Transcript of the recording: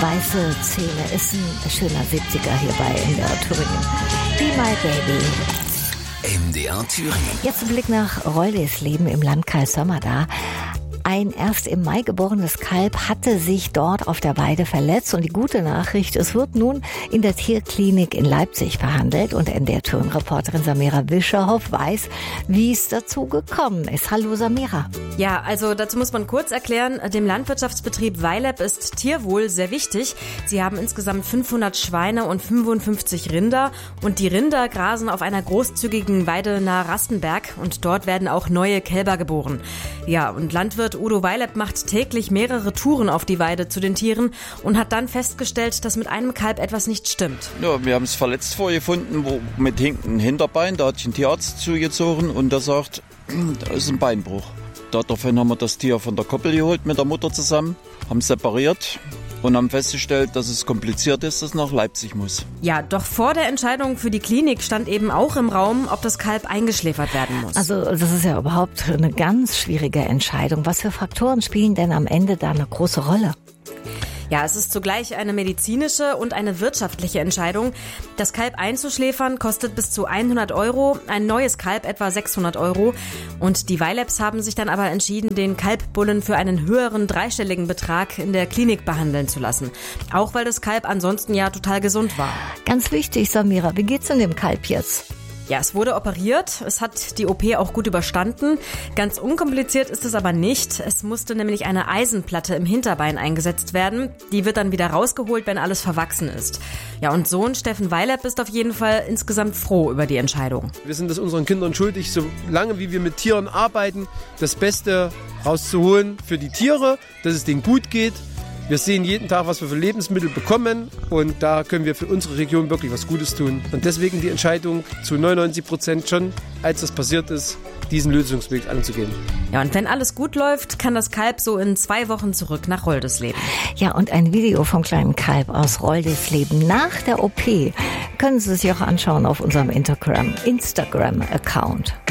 Weiße Zähne ist ein schöner 70er hier bei MDR Thüringen. Be My Baby. MDR Thüringen. Jetzt ein Blick nach Roldesleben im Landkreis Sömmerda. Ein erst im Mai geborenes Kalb hatte sich dort auf der Weide verletzt und die gute Nachricht, es wird nun in der Tierklinik in Leipzig behandelt und NDR-Thüringen-Reporterin Samira Wischerhoff weiß, wie es dazu gekommen ist. Hallo Samira. Ja, also dazu muss man kurz erklären, dem Landwirtschaftsbetrieb Weileb ist Tierwohl sehr wichtig. Sie haben insgesamt 500 Schweine und 55 Rinder und die Rinder grasen auf einer großzügigen Weide nahe Rastenberg und dort werden auch neue Kälber geboren. Ja, und Landwirt Udo Weileb macht täglich mehrere Touren auf die Weide zu den Tieren und hat dann festgestellt, dass mit einem Kalb etwas nicht stimmt. Ja, wir haben es verletzt vorgefunden, mit hinkendem Hinterbein. Da hat sich ein Tierarzt zugezogen und der sagt, da ist ein Beinbruch. Daraufhin haben wir das Tier von der Koppel geholt mit der Mutter zusammen, haben separiert und haben festgestellt, dass es kompliziert ist, dass es nach Leipzig muss. Ja, doch vor der Entscheidung für die Klinik stand eben auch im Raum, ob das Kalb eingeschläfert werden muss. Also das ist ja überhaupt eine ganz schwierige Entscheidung. Was für Faktoren spielen denn am Ende da eine große Rolle? Ja, es ist zugleich eine medizinische und eine wirtschaftliche Entscheidung. Das Kalb einzuschläfern kostet bis zu 100 €, ein neues Kalb etwa 600 €. Und die Weilebs haben sich dann aber entschieden, den Kalbbullen für einen höheren dreistelligen Betrag in der Klinik behandeln zu lassen. Auch weil das Kalb ansonsten ja total gesund war. Ganz wichtig, Samira, wie geht's denn dem Kalb jetzt? Ja, es wurde operiert. Es hat die OP auch gut überstanden. Ganz unkompliziert ist es aber nicht. Es musste nämlich eine Eisenplatte im Hinterbein eingesetzt werden. Die wird dann wieder rausgeholt, wenn alles verwachsen ist. Ja, und Sohn Steffen Weileb ist auf jeden Fall insgesamt froh über die Entscheidung. Wir sind es unseren Kindern schuldig, solange wie wir mit Tieren arbeiten, das Beste rauszuholen für die Tiere, dass es denen gut geht. Wir sehen jeden Tag, was wir für Lebensmittel bekommen und da können wir für unsere Region wirklich was Gutes tun. Und deswegen die Entscheidung zu 99% schon, als das passiert ist, diesen Lösungsweg anzugehen. Ja, und wenn alles gut läuft, kann das Kalb so in 2 Wochen zurück nach Roldesleben. Ja, und ein Video vom kleinen Kalb aus Roldesleben nach der OP können Sie sich auch anschauen auf unserem Instagram-Account.